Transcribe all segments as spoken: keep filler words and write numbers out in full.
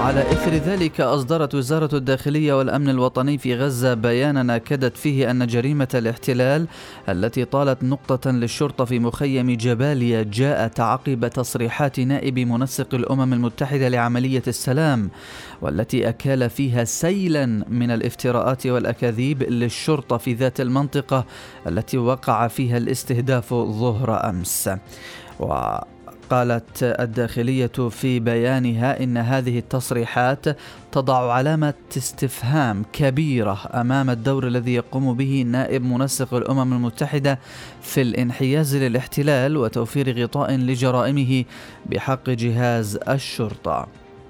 على إثر ذلك أصدرت وزارة الداخلية والأمن الوطني في غزة بيانا أكدت فيه أن جريمة الاحتلال التي طالت نقطة للشرطة في مخيم جباليا جاءت عقب تصريحات نائب منسق الأمم المتحدة لعملية السلام، والتي أكال فيها سيلا من الافتراءات والأكاذيب للشرطة في ذات المنطقة التي وقع فيها الاستهداف ظهر أمس. و قالت الداخلية في بيانها إن هذه التصريحات تضع علامة استفهام كبيرة أمام الدور الذي يقوم به نائب منسق الأمم المتحدة في الانحياز للاحتلال وتوفير غطاء لجرائمه بحق جهاز الشرطة.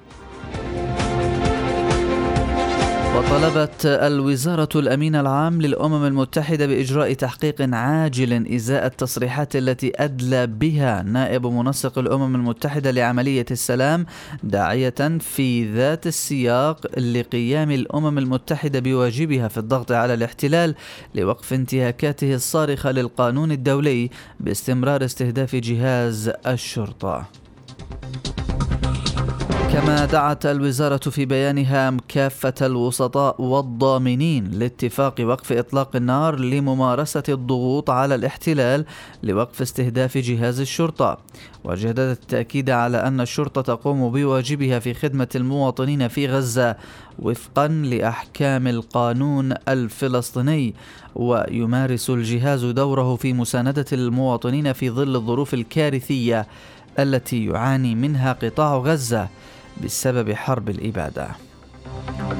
وطلبت الوزارة الأمين العام للأمم المتحدة بإجراء تحقيق عاجل إزاء التصريحات التي أدلى بها نائب منسق الأمم المتحدة لعملية السلام، داعية في ذات السياق لقيام الأمم المتحدة بواجبها في الضغط على الاحتلال لوقف انتهاكاته الصارخة للقانون الدولي باستمرار استهداف جهاز الشرطة. كما دعت الوزارة في بيانها كافة الوسطاء والضامنين لاتفاق وقف إطلاق النار لممارسة الضغوط على الاحتلال لوقف استهداف جهاز الشرطة، وجددت التأكيد على أن الشرطة تقوم بواجبها في خدمة المواطنين في غزة وفقا لأحكام القانون الفلسطيني، ويمارس الجهاز دوره في مساندة المواطنين في ظل الظروف الكارثية التي يعاني منها قطاع غزة بسبب حرب الإبادة.